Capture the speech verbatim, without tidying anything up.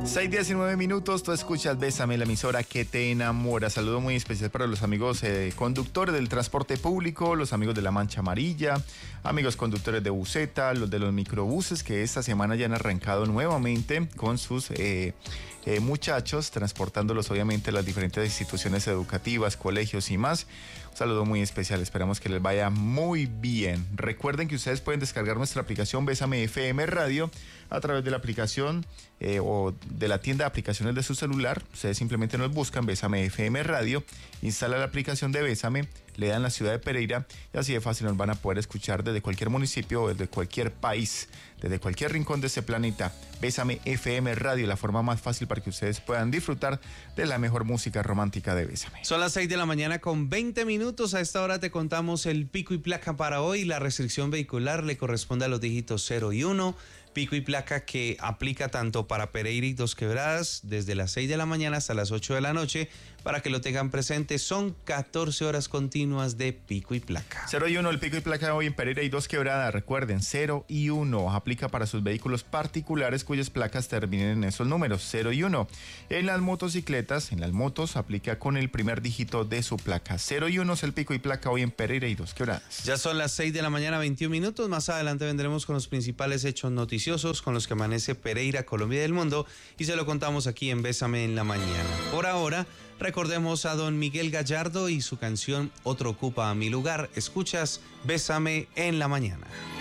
seis diecinueve minutos, tú escuchas Bésame, la emisora que te enamora. Saludo muy especial para los amigos eh, conductores del transporte público, los amigos de la Mancha Amarilla, amigos conductores de buseta, los de los microbuses que esta semana ya han arrancado nuevamente con sus eh, eh, muchachos, transportándolos obviamente a las diferentes instituciones educativas, colegios y más. Un saludo muy especial, esperamos que les vaya muy bien. Recuerden que ustedes pueden descargar nuestra aplicación Bésame F M Radio a través de la aplicación eh, o de la tienda de aplicaciones de su celular. Ustedes simplemente nos buscan Bésame F M Radio, instala la aplicación de Bésame, le dan la ciudad de Pereira y así de fácil nos van a poder escuchar desde cualquier municipio o desde cualquier país, desde cualquier rincón de este planeta. Bésame F M Radio, la forma más fácil para que ustedes puedan disfrutar de la mejor música romántica de Bésame. Son las seis de la mañana con veinte minutos. A esta hora te contamos el pico y placa para hoy. La restricción vehicular le corresponde a los dígitos cero y uno. Pico y placa que aplica tanto para Pereira y Dos Quebradas desde las seis de la mañana hasta las ocho de la noche. Para que lo tengan presente, son catorce horas continuas de pico y placa. cero y uno, el pico y placa hoy en Pereira y Dos Quebradas. Recuerden, cero y uno. Aplica para sus vehículos particulares cuyas placas terminen en esos números, cero y uno. En las motocicletas, en las motos, aplica con el primer dígito de su placa. cero y uno es el pico y placa hoy en Pereira y Dos Quebradas. Ya son las seis de la mañana, veintiún minutos. Más adelante vendremos con los principales hechos noticiosos con los que amanece Pereira, Colombia y el mundo, y se lo contamos aquí en Bésame en la mañana. Por ahora, recordemos a don Miguel Gallardo y su canción Otro ocupa mi lugar. Escuchas Bésame en la mañana.